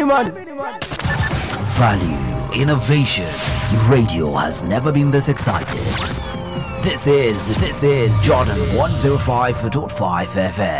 Value, innovation. Radio has never been this excited. This is Jordan 105.5 FM.